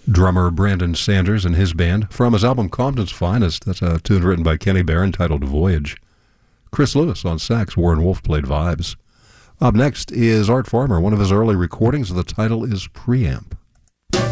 Drummer Brandon Sanders and his band from his album Compton's Finest. That's a tune written by Kenny Barron titled Voyage. Chris Lewis on sax, Warren Wolf played vibes. Up next is Art Farmer, one of his early recordings. The title is Preamp.